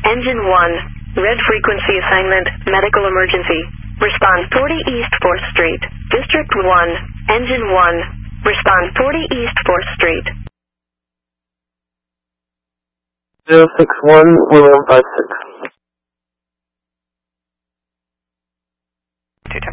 Engine 1, red frequency assignment, medical emergency. Respond 40 East 4th Street. District 1, Engine 1, respond 40 East 4th Street. 061 William 56.